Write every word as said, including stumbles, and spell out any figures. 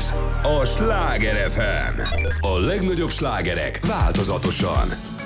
Ez a Sláger ef em. A legnagyobb slágerek változatosan.